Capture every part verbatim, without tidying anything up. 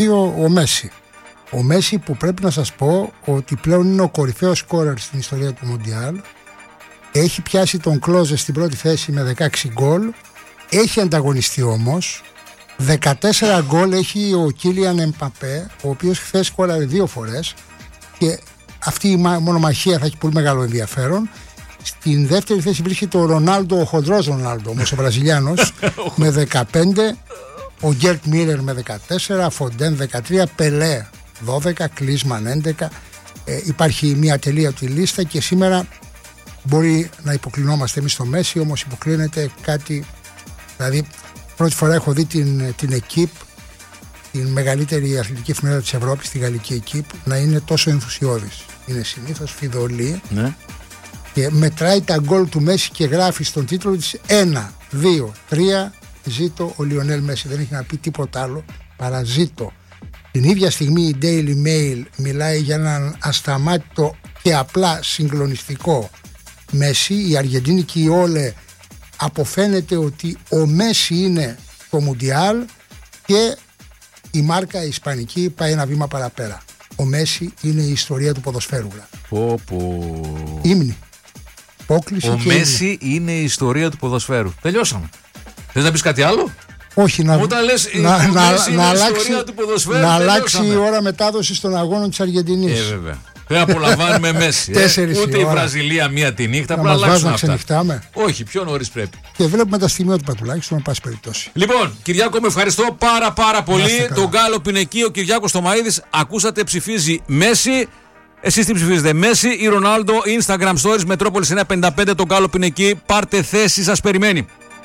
Ο, ο Μέση. Ο Μέση που πρέπει να σας πω ότι πλέον είναι ο κορυφαίος σκόρερ στην ιστορία του Μουντιάλ. Έχει πιάσει τον Κλόζε στην πρώτη θέση με δεκαέξι γκολ. Έχει ανταγωνιστεί όμως. δεκατέσσερα γκολ έχει ο Κίλιαν Εμπαπέ, ο οποίος χθες σκόραρε δύο φορές και αυτή η μονομαχία θα έχει πολύ μεγάλο ενδιαφέρον. Στην δεύτερη θέση βρίσκεται ο Ρονάλντο, ο χοντρός Ρονάλντο, όμως ο Βραζιλιάνος με δεκαπέντε, ο Γκέρτ Μίλλερ με δεκατέσσερα, Φοντέν δεκατρία, Πελέ δώδεκα, Κλίσμαν έντεκα. Ε, υπάρχει μια τελεία του λίστα και σήμερα μπορεί να υποκλεινόμαστε εμείς στο Μέση, όμως υποκλίνεται κάτι, δηλαδή πρώτη φορά έχω δει την, την Εκίπ, την μεγαλύτερη αθλητική εφημερίδα της Ευρώπης, τη γαλλική Εκίπ, να είναι τόσο ενθουσιώδης. Είναι συνήθως φιδωλή, ναι, και μετράει τα γκολ του Μέση και γράφει στον τίτλο της ένα, δύο, τρία, ζήτω ο Λιονέλ Μέση. Δεν έχει να πει τίποτα άλλο παρά ζήτω. Την ίδια στιγμή η Daily Mail μιλάει για έναν ασταμάτητο και απλά συγκλονιστικό Μέση. Η Αργεντίνη και η Όλε αποφαίνεται ότι ο Μέση είναι το Μουντιάλ και η μάρκα η ισπανική πάει ένα βήμα παραπέρα. Ο Μέση είναι η ιστορία του ποδοσφαίρου. Πω, πω. Ύμνη. Πόκληση ο και Μέση ύμνη. Είναι η ιστορία του ποδοσφαίρου. Τελειώσαμε. Θες να πεις κάτι άλλο? Όχι, να, Όταν λες, να, η να, Μέση να, είναι αλλάξει, η ιστορία του ποδοσφαίρου, να αλλάξει τελειώσαμε. η ώρα μετάδοσης των αγώνων της Αργεντινής. Ε, βέβαια. Δεν απολαμβάνουμε Μέση. ε. Ούτε η, η Βραζιλία μία τη νύχτα. Να μας βάζουν να ξενυχτάμε. Όχι, πιο νωρίς πρέπει. Και βλέπουμε τα στιγμιότυπα τουλάχιστον, εν πάση περιπτώσει. Λοιπόν, Κυριάκο, με ευχαριστώ πάρα πάρα πολύ. Τον Γκάλοπ είναι εκεί, ο Κυριάκος Τομαΐδης. Ακούσατε, ψηφίζει Μέση. Εσείς τι ψηφίζετε, Μέση ή Ρονάλντο? Instagram Stories, Μετρόπολης εννιακόσια πενήντα πέντε. Τον Γκάλοπ είναι εκεί. Πάρτε θέση, σας περιμένει.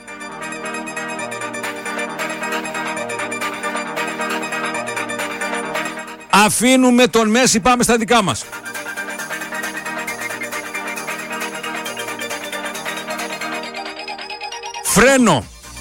Αφήνουμε τον Μέση, πάμε στα δικά μας. Φρένο.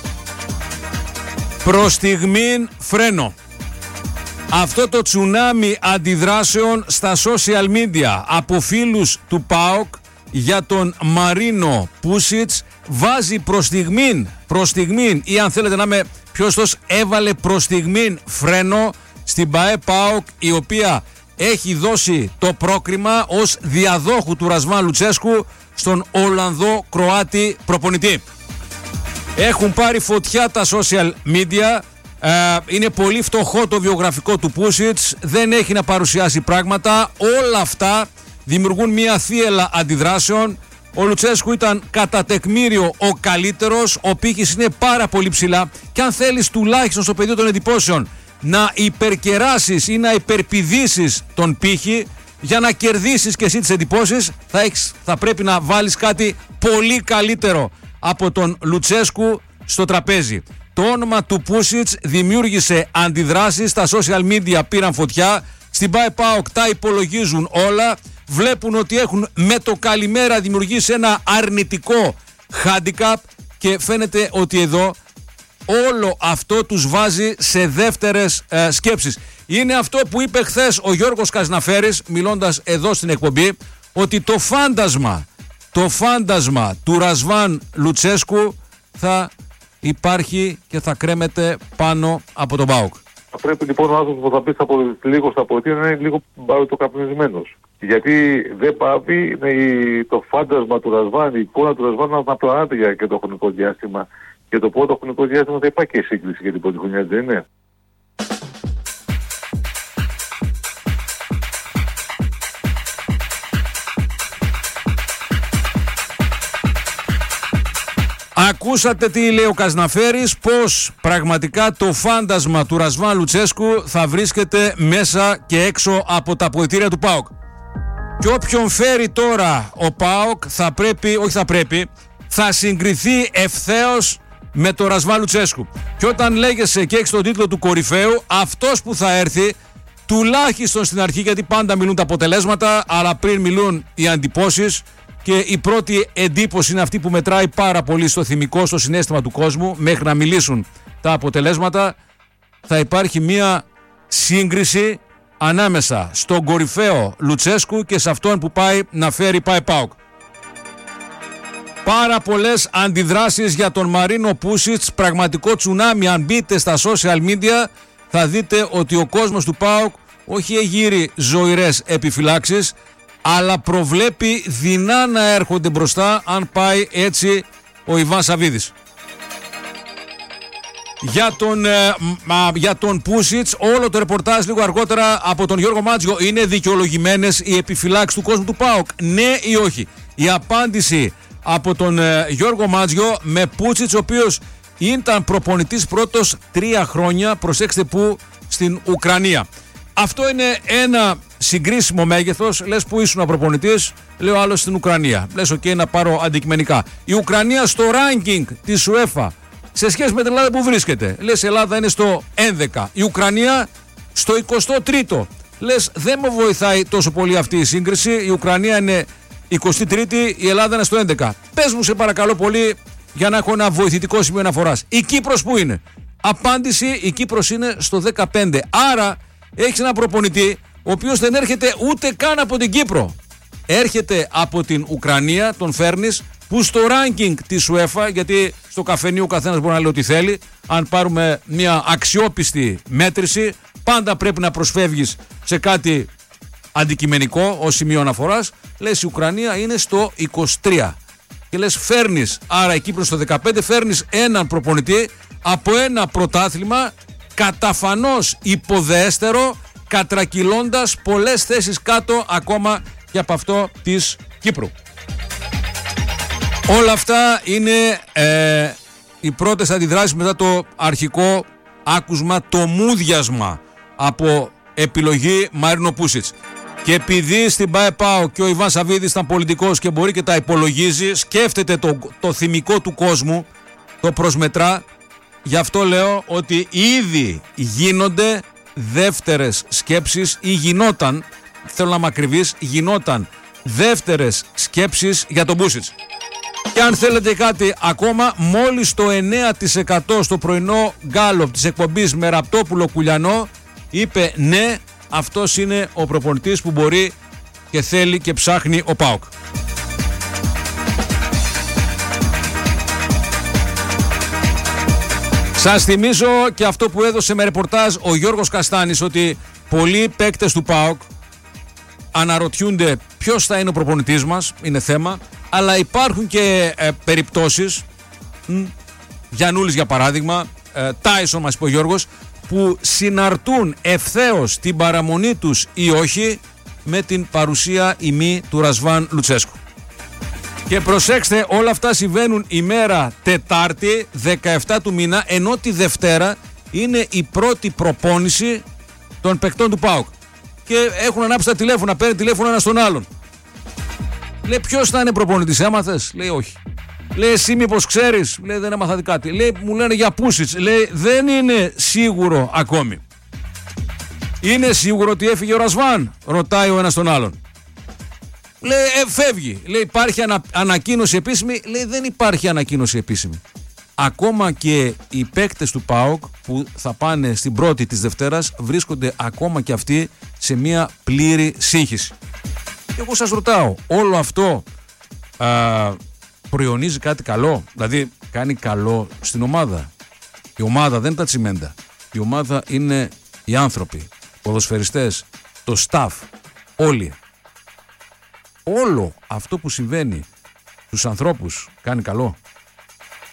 Προς στιγμήν φρένο. Αυτό το τσουνάμι αντιδράσεων στα social media από φίλους του ΠΑΟΚ για τον Μαρίνο Πούσιτς βάζει προς στιγμήν, προς στιγμήν, ή αν θέλετε να είμαι πιο σωστός, έβαλε προς στιγμήν φρένο στην ΠΑΕ ΠΑΟΚ, η οποία έχει δώσει το πρόκριμα ως διαδόχου του Ρασβάν Λουτσέσκου στον Ολλανδό Κροάτη προπονητή. Έχουν πάρει φωτιά τα social media. Ε, είναι πολύ φτωχό το βιογραφικό του Πούσιτς, δεν έχει να παρουσιάσει πράγματα. Όλα αυτά δημιουργούν μια θύελα αντιδράσεων. Ο Λουτσέσκου ήταν κατά τεκμήριο ο καλύτερος, ο πύχης είναι πάρα πολύ ψηλά και αν θέλεις τουλάχιστον στο πεδίο των εντυπώσεων να υπερκεράσεις ή να υπερπηδήσεις τον πύχη για να κερδίσεις και εσύ τις εντυπώσεις, θα, έχεις, θα πρέπει να βάλεις κάτι πολύ καλύτερο από τον Λουτσέσκου στο τραπέζι. Το όνομα του Πούσιτς δημιούργησε αντιδράσεις, στα social media πήραν φωτιά, στην ΠΑΕ ΠΑΟΚ τα υπολογίζουν όλα, βλέπουν ότι έχουν με το καλημέρα δημιουργήσει ένα αρνητικό handicap και φαίνεται ότι εδώ όλο αυτό τους βάζει σε δεύτερες ε, σκέψεις. Είναι αυτό που είπε χθες ο Γιώργος Καζναφέρης, μιλώντας εδώ στην εκπομπή, ότι το φάντασμα, το φάντασμα του Ρασβάν Λουτσέσκου θα υπάρχει και θα κρέμεται πάνω από τον ΠΑΟΚ. Θα πρέπει λοιπόν ο άνθρωπος που θα πει στα πολι... λίγο στα πολιτεία να είναι λίγο μπαρουτοκαπνισμένος. Γιατί δεν πάβει το φάντασμα του Ρασβάν, η εικόνα του Ρασβάν να πλανάται για και το χρονικό διάστημα. Και το πρώτο χρονικό διάστημα θα υπάρχει και σύγκριση για την πρώτη χρονιά, δεν είναι? Ακούσατε τι λέει ο Καζναφέρης, πως πραγματικά το φάντασμα του Ρασβάν Λουτσέσκου θα βρίσκεται μέσα και έξω από τα αποδυτήρια του ΠΑΟΚ. Και όποιον φέρει τώρα ο ΠΑΟΚ θα πρέπει, όχι θα πρέπει, θα συγκριθεί ευθέως με το Ρασβάν Λουτσέσκου. Και όταν λέγεσαι και έχεις τον τίτλο του κορυφαίου, αυτός που θα έρθει, τουλάχιστον στην αρχή, γιατί πάντα μιλούν τα αποτελέσματα, αλλά πριν μιλούν οι αντιπώσεις, και η πρώτη εντύπωση είναι αυτή που μετράει πάρα πολύ στο θυμικό, στο συναίσθημα του κόσμου, μέχρι να μιλήσουν τα αποτελέσματα, θα υπάρχει μια σύγκριση ανάμεσα στον κορυφαίο Λουτσέσκου και σε αυτόν που πάει να φέρει ΠΑΕ ΠΑΟΚ. Πάρα πολλές αντιδράσεις για τον Μαρίνο Πούσιτς, πραγματικό τσουνάμι. Αν μπείτε στα social media θα δείτε ότι ο κόσμος του ΠΑΟΚ όχι εγείρει ζωηρές επιφυλάξεις, αλλά προβλέπει δεινά να έρχονται μπροστά αν πάει έτσι ο Ιβάν Σαββίδης. Για τον, ε, μα, για τον Πούσιτς, όλο το ρεπορτάζ λίγο αργότερα από τον Γιώργο Μάτζιο, είναι δικαιολογημένες οι επιφυλάξεις του κόσμου του ΠΑΟΚ, ναι ή όχι? Η απάντηση από τον ε, Γιώργο Μάτζιο με Πούσιτς, ο οποίος ήταν προπονητής πρώτος τρία χρόνια, προσέξτε που, στην Ουκρανία. Αυτό είναι ένα συγκρίσιμο μέγεθος. Λες που ήσουν προπονητής, λέει ο άλλος στην Ουκρανία. Λες οκ, okay, να πάρω αντικειμενικά. Η Ουκρανία στο ranking της UEFA σε σχέση με την Ελλάδα που βρίσκεται, λες η Ελλάδα είναι στο έντεκα, η Ουκρανία στο εικοστό τρίτο. Λες δεν με βοηθάει τόσο πολύ αυτή η σύγκριση, η Ουκρανία είναι εικοστή τρίτη, η Ελλάδα είναι στο έντεκα. Πες μου σε παρακαλώ πολύ, για να έχω ένα βοηθητικό σημείο αναφοράς. Η Κύπρος που είναι? Απάντηση, η Κύπρος είναι στο δεκαπέντε. Άρα έχεις ένα προπονητή ο οποίος δεν έρχεται ούτε καν από την Κύπρο. Έρχεται από την Ουκρανία, τον φέρνεις, που στο ranking της UEFA, γιατί στο καφενείο ο καθένας μπορεί να λέει ό,τι θέλει, αν πάρουμε μια αξιόπιστη μέτρηση, πάντα πρέπει να προσφεύγεις σε κάτι αντικειμενικό ως σημείο αναφοράς. Λες η Ουκρανία είναι στο είκοσι τρία. Και λες φέρνεις, άρα η Κύπρος στο δεκαπέντε, φέρνεις έναν προπονητή από ένα πρωτάθλημα καταφανώς υποδέστερο, κατρακυλώντας πολλές θέσεις κάτω ακόμα και από αυτό της Κύπρου. Όλα αυτά είναι ε, οι πρώτες αντιδράσεις μετά το αρχικό άκουσμα, το μούδιασμα από επιλογή Μαρίνο Πούσιτς. Και επειδή στην ΠΑΕ-ΠΑΟ και ο Ιβάν Σαββίδης ήταν πολιτικός και μπορεί και τα υπολογίζει, σκέφτεται το, το θυμικό του κόσμου, το προσμετρά. Γι' αυτό λέω ότι ήδη γίνονται δεύτερες σκέψεις ή γινόταν, θέλω να είμαι ακριβής, γινόταν δεύτερες σκέψεις για τον Πούσιτς. Και αν θέλετε κάτι ακόμα, μόλις το εννέα τοις εκατό στο πρωινό γκάλοπ της εκπομπής με Ραπτόπουλο Κουλιανό είπε ναι, αυτός είναι ο προπονητής που μπορεί και θέλει και ψάχνει ο ΠΑΟΚ. Σας θυμίζω και αυτό που έδωσε με ρεπορτάζ ο Γιώργος Καστάνης, ότι πολλοί παίκτες του ΠΑΟΚ αναρωτιούνται ποιος θα είναι ο προπονητής μας, είναι θέμα, αλλά υπάρχουν και ε, περιπτώσεις, μ, Γιαννούλης για παράδειγμα, ε, Τάισον μας είπε ο Γιώργος, που συναρτούν ευθέως την παραμονή τους ή όχι με την παρουσία ή μη του Ρασβάν Λουτσέσκου. Και προσέξτε, όλα αυτά συμβαίνουν ημέρα Τετάρτη δεκαεφτά του μήνα, ενώ τη Δευτέρα είναι η πρώτη προπόνηση των παικτών του ΠΑΟΚ. Και έχουν ανάψει τα τηλέφωνα, παίρνει τηλέφωνο ένα στον άλλον. Λέει ποιος θα είναι προπονητής, έμαθες? Λέει όχι. Λέει εσύ μήπως ξέρεις? Λέει δεν έμαθα κάτι. Λέει μου λένε για Πούσιτς. Λέει δεν είναι σίγουρο ακόμη. Είναι σίγουρο ότι έφυγε ο Ρασβάν? Ρωτάει ο ένας τον άλλον. Λέει ε, φεύγει. Λέει υπάρχει ανα, ανακοίνωση επίσημη? Λέει δεν υπάρχει ανακοίνωση επίσημη. Ακόμα και οι παίκτες του ΠΑΟΚ που θα πάνε στην πρώτη της Δευτέρας βρίσκονται ακόμα και αυτοί σε μια πλήρη σύγχυση. Και εγώ σας ρωτάω, όλο αυτό α, προϊονίζει κάτι καλό? Δηλαδή κάνει καλό στην ομάδα? Η ομάδα δεν είναι τα τσιμέντα. Η ομάδα είναι οι άνθρωποι, ποδοσφαιριστές, το staff, όλοι. Όλο αυτό που συμβαίνει στους ανθρώπους κάνει καλό?